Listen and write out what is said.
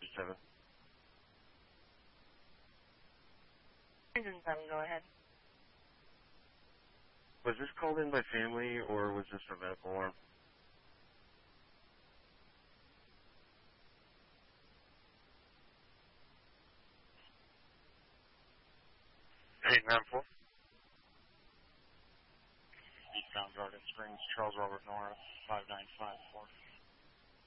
7. Engine 7, go ahead. Was this called in by family, or was this a medical alarm? 894. Eastbound Garden Springs, Charles Robert North, 5954.